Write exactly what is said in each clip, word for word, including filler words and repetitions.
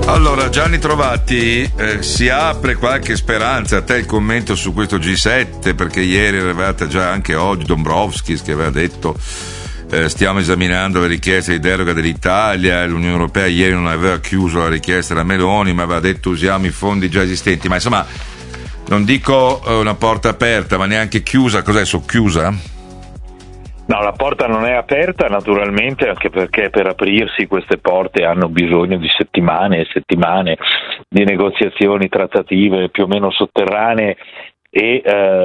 Allora, Gianni Trovati, eh, si apre qualche speranza. A te il commento su questo G sette, perché ieri era arrivata già anche oggi Dombrovskis che aveva detto eh, stiamo esaminando le richieste di deroga dell'Italia, l'Unione Europea ieri non aveva chiuso la richiesta della Meloni ma aveva detto usiamo i fondi già esistenti, ma insomma non dico una porta aperta ma neanche chiusa. Cos'è, socchiusa? No, la porta non è aperta naturalmente, anche perché per aprirsi queste porte hanno bisogno di settimane e settimane di negoziazioni trattative più o meno sotterranee e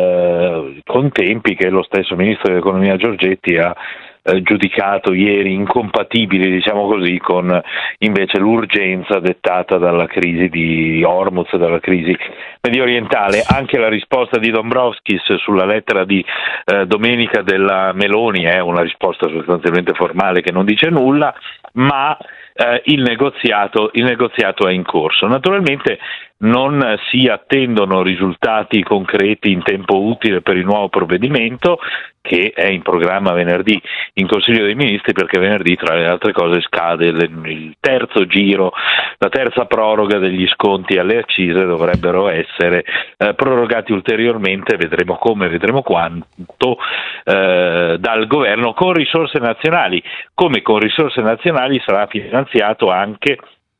eh, con tempi che lo stesso Ministro dell'Economia Giorgetti ha eh, giudicato ieri incompatibili, diciamo così, con invece l'urgenza dettata dalla crisi di Hormuz, dalla crisi medio orientale. Anche la risposta di Dombrovskis sulla lettera di eh, domenica della Meloni è una risposta sostanzialmente formale che non dice nulla, ma eh, il negoziato, il negoziato è in corso. Naturalmente non si attendono risultati concreti in tempo utile per il nuovo provvedimento che è in programma venerdì in Consiglio dei Ministri, perché venerdì tra le altre cose scade il terzo giro, la terza proroga degli sconti alle accise. Dovrebbero essere eh, prorogati ulteriormente, vedremo come, vedremo quanto, eh, dal governo con risorse nazionali. Come con risorse nazionali sarà finanziato anche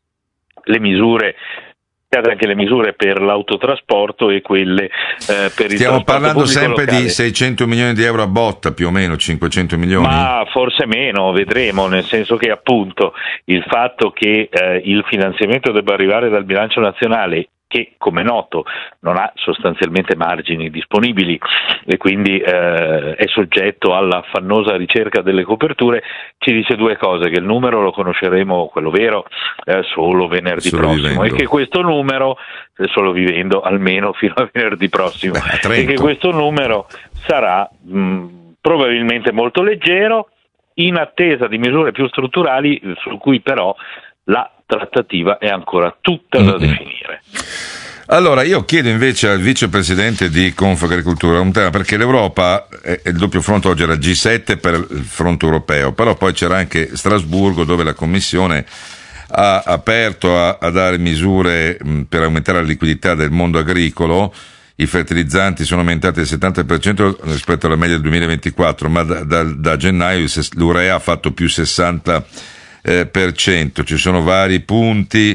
le misure anche le misure per l'autotrasporto e quelle eh, per il Stiamo parlando sempre locale. Di seicento milioni di euro a botta, più o meno cinquecento milioni? Ma forse meno, vedremo, nel senso che appunto il fatto che eh, il finanziamento debba arrivare dal bilancio nazionale, che come noto non ha sostanzialmente margini disponibili e quindi eh, è soggetto all'affannosa ricerca delle coperture, ci dice due cose: che il numero lo conosceremo, quello vero, eh, solo venerdì solo prossimo vivendo. E che questo numero, solo vivendo almeno fino a venerdì prossimo, Beh, e che questo numero sarà mh, probabilmente molto leggero, in attesa di misure più strutturali su cui però la trattativa è ancora tutta da mm-hmm. definire. Allora io chiedo invece al vicepresidente di Confagricoltura un tema, perché l'Europa, eh, il doppio fronte oggi era G sette per il fronte europeo, però poi c'era anche Strasburgo dove la Commissione ha aperto a, a dare misure mh, per aumentare la liquidità del mondo agricolo. I fertilizzanti sono aumentati del settanta per cento rispetto alla media del duemilaventiquattro, ma da, da, da gennaio l'urea ha fatto più sessanta Eh, per cento. Ci sono vari punti,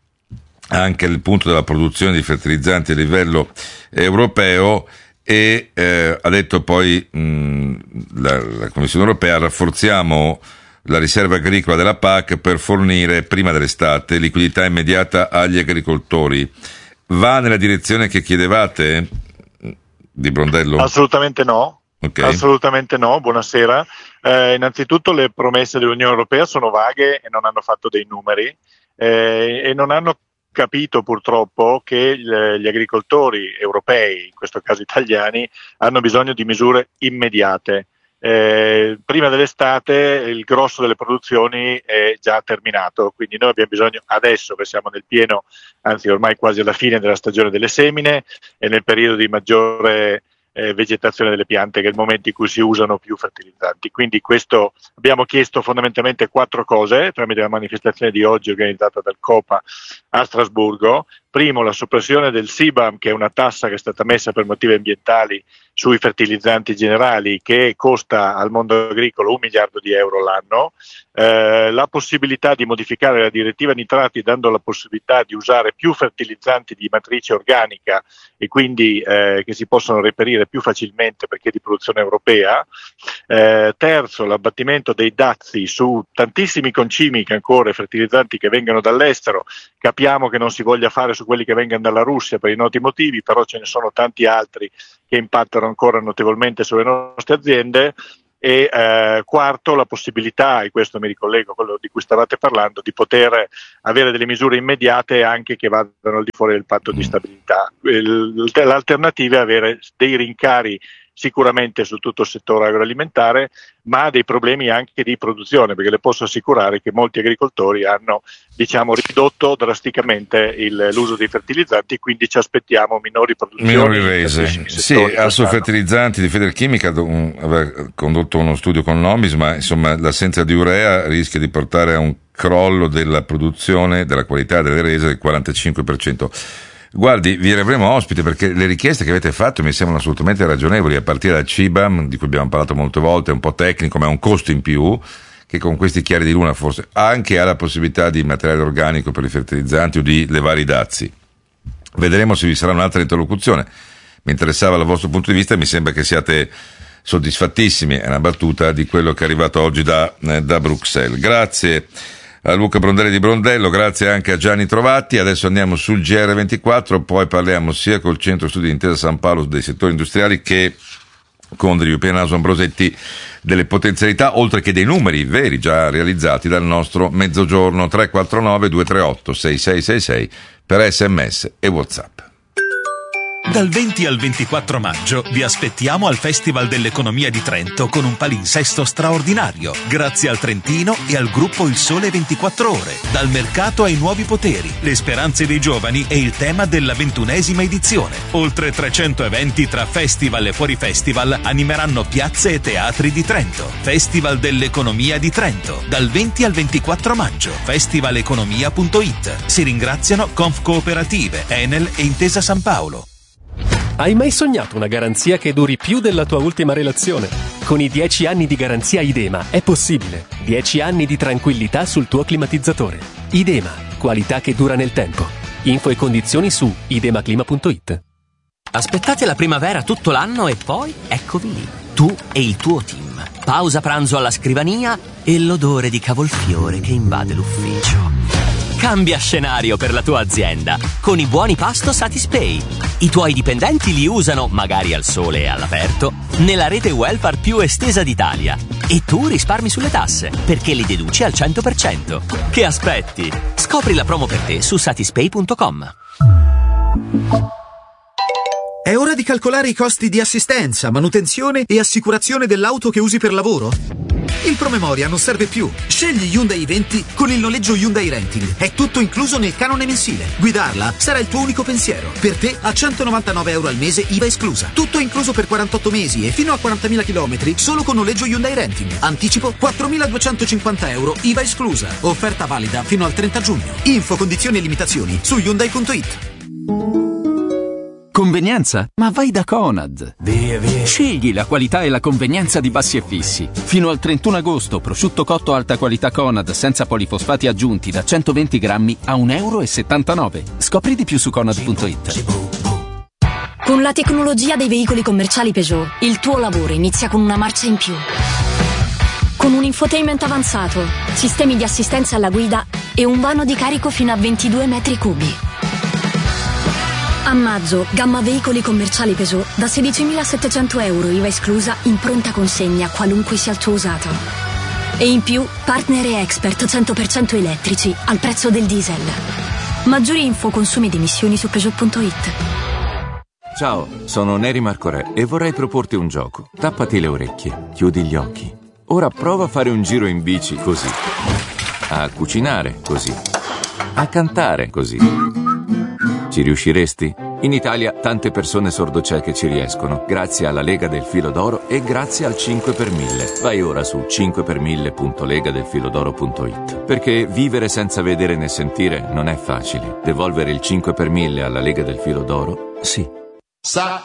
anche il punto della produzione di fertilizzanti a livello europeo, e eh, ha detto poi mh, la, la Commissione europea: rafforziamo la riserva agricola della P A C per fornire prima dell'estate liquidità immediata agli agricoltori. Va nella direzione che chiedevate, Di Brondello? Assolutamente no. Okay. Assolutamente no, buonasera. Eh, innanzitutto le promesse dell'Unione Europea sono vaghe e non hanno fatto dei numeri eh, e non hanno capito purtroppo che gli, gli agricoltori europei, in questo caso italiani, hanno bisogno di misure immediate. Eh, prima dell'estate il grosso delle produzioni è già terminato, quindi noi abbiamo bisogno adesso che siamo nel pieno, anzi ormai quasi alla fine della stagione delle semine e nel periodo di maggiore Eh, vegetazione delle piante, che è il momento in cui si usano più fertilizzanti. Quindi questo abbiamo chiesto fondamentalmente quattro cose tramite la manifestazione di oggi organizzata dal COPA a Strasburgo. Primo, la soppressione del C B A M, che è una tassa che è stata messa per motivi ambientali sui fertilizzanti generali, che costa al mondo agricolo un miliardo di euro l'anno. Eh, la possibilità di modificare la direttiva nitrati, dando la possibilità di usare più fertilizzanti di matrice organica e quindi eh, che si possono reperire più facilmente perché è di produzione europea. Eh, terzo, l'abbattimento dei dazi su tantissimi concimi che ancora fertilizzanti che vengono dall'estero. Capiamo che non si voglia fare su quelli che vengono dalla Russia per i noti motivi, però ce ne sono tanti altri che impattano ancora notevolmente sulle nostre aziende. E eh, quarto, la possibilità, e questo mi ricollego a quello di cui stavate parlando, di poter avere delle misure immediate anche che vadano al di fuori del patto di stabilità. L'alternativa è avere dei rincari sicuramente su tutto il settore agroalimentare, ma ha dei problemi anche di produzione, perché le posso assicurare che molti agricoltori hanno, diciamo, ridotto drasticamente il, l'uso dei fertilizzanti, quindi ci aspettiamo minori produzioni. Minori rese. Sì, Assofertilizzanti di Federchimica aveva condotto uno studio con l'Omis, ma insomma l'assenza di urea rischia di portare a un crollo della produzione, della qualità delle rese del quarantacinque per cento. Guardi, vi avremo ospite perché le richieste che avete fatto mi sembrano assolutamente ragionevoli, a partire dal C I B A M, di cui abbiamo parlato molte volte, è un po' tecnico, ma è un costo in più, che con questi chiari di luna forse anche ha la possibilità di materiale organico per i fertilizzanti o di levare i dazi. Vedremo se vi sarà un'altra interlocuzione. Mi interessava il vostro punto di vista e mi sembra che siate soddisfattissimi, è una battuta, di quello che è arrivato oggi da, eh, da Bruxelles. Grazie a Luca Brondelli di Brondello, grazie anche a Gianni Trovati. Adesso andiamo sul G R ventiquattro, poi parliamo sia col Centro Studi di Intesa San Paolo dei settori industriali che con European Naso Ambrosetti delle potenzialità, oltre che dei numeri veri già realizzati dal nostro Mezzogiorno. Tre quattro nove due tre otto sei sei sei sei per sms e WhatsApp. Dal venti al ventiquattro maggio vi aspettiamo al Festival dell'Economia di Trento con un palinsesto straordinario, grazie al Trentino e al gruppo Il Sole ventiquattro Ore. Dal mercato ai nuovi poteri, le speranze dei giovani e il tema della ventunesima edizione. Oltre trecento eventi tra festival e fuori festival animeranno piazze e teatri di Trento. Festival dell'Economia di Trento, dal venti al ventiquattro maggio. festivaleconomia punto it. Si ringraziano Conf Cooperative, Enel e Intesa San Paolo. Hai mai sognato una garanzia che duri più della tua ultima relazione? Con i dieci anni di garanzia Idema è possibile. dieci anni di tranquillità sul tuo climatizzatore. Idema, qualità che dura nel tempo. Info e condizioni su idemaclima punto it. Aspettate la primavera tutto l'anno e poi eccovi lì, tu e il tuo team. Pausa pranzo alla scrivania e l'odore di cavolfiore che invade l'ufficio. Cambia scenario per la tua azienda con i buoni pasto Satispay. I tuoi dipendenti li usano, magari al sole e all'aperto, nella rete welfare più estesa d'Italia. E tu risparmi sulle tasse, perché li deduci al cento per cento. Che aspetti? Scopri la promo per te su satispay punto com. È ora di calcolare i costi di assistenza, manutenzione e assicurazione dell'auto che usi per lavoro? Il promemoria non serve più. Scegli Hyundai i venti con il noleggio Hyundai Renting. È tutto incluso nel canone mensile. Guidarla sarà il tuo unico pensiero. Per te a centonovantanove euro al mese I V A esclusa. Tutto incluso per quarantotto mesi e fino a quarantamila chilometri solo con noleggio Hyundai Renting. Anticipo quattromiladuecentocinquanta euro I V A esclusa. Offerta valida fino al trenta giugno. Info, condizioni e limitazioni su hyundai punto it. Convenienza? Ma vai da Conad. Via, via. Scegli la qualità e la convenienza di Bassi e Fissi. Fino al trentuno agosto, prosciutto cotto alta qualità Conad senza polifosfati aggiunti da centoventi grammi a un euro e settantanove. Scopri di più su conad punto it. Con la tecnologia dei veicoli commerciali Peugeot, il tuo lavoro inizia con una marcia in più. Con un infotainment avanzato, sistemi di assistenza alla guida e un vano di carico fino a ventidue metri cubi. A maggio, gamma veicoli commerciali Peugeot da sedicimilasettecento euro I V A esclusa in pronta consegna qualunque sia il tuo usato. E in più, partner e expert cento per cento elettrici al prezzo del diesel. Maggiori info, consumi ed emissioni su Peugeot punto it. Ciao, sono Neri Marco Re e vorrei proporti un gioco. Tappati le orecchie, chiudi gli occhi. Ora prova a fare un giro in bici così. A cucinare così. A cantare così. Ci riusciresti? In Italia tante persone sordocieche ci riescono, grazie alla Lega del Filo d'Oro e grazie al cinque per mille. Vai ora su cinque per mille punto lega del filodoro punto it. Perché vivere senza vedere né sentire non è facile. Devolvere il cinque per mille alla Lega del Filo d'Oro? Sì. Sa